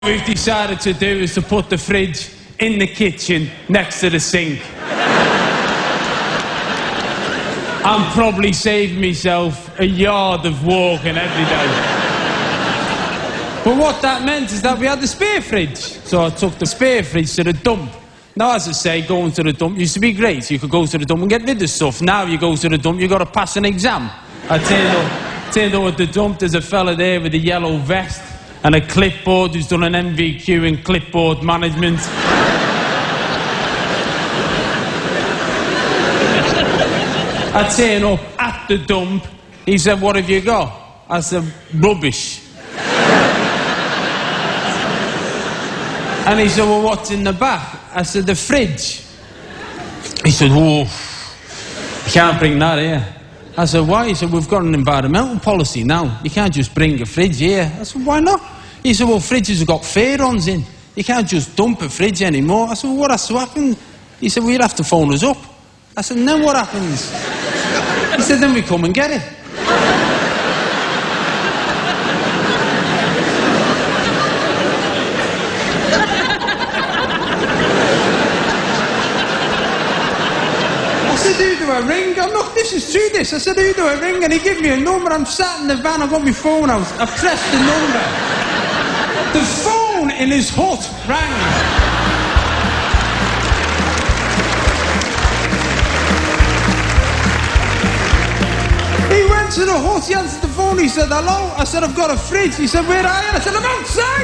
we've decided to do is to put the fridge in the kitchen next to the sink. I'm probably saving myself a yard of walking every day. But what that meant is that we had the spare fridge. So I took the spare fridge to the dump. Now, as I say, going to the dump used to be great. You could go to the dump and get rid of stuff. Now you go to the dump, you've got to pass an exam. I turned up at the dump, there's a fella there with a yellow vest and a clipboard who's done an MVQ in clipboard management. I turn up at the dump. He said, "What have you got?" I said, "Rubbish." And he said, "Well, what's in the back?" I said, "The fridge." He said, "Oh, you can't bring that here." I said, "Why?" He said, "We've got an environmental policy now. You can't just bring a fridge here." I said, "Why not?" He said, "Well, fridges have got fair-ons in. You can't just dump a fridge anymore." I said, "Well, what has to happen?" He said, "Well, you'll have to phone us up." I said, "And then what happens?" He said, "Then we come and get it." I said, "Who do I ring?" "Oh, look, this is true, this." I said, "Who do I ring?" And he gave me a number. I'm sat in the van, I got my phone out. I pressed the number. The phone in his hut rang. He went to the hut, he answered the phone, he said, "Hello?" I said, "I've got a fridge." He said, "Where are you?" I said, "I'm outside."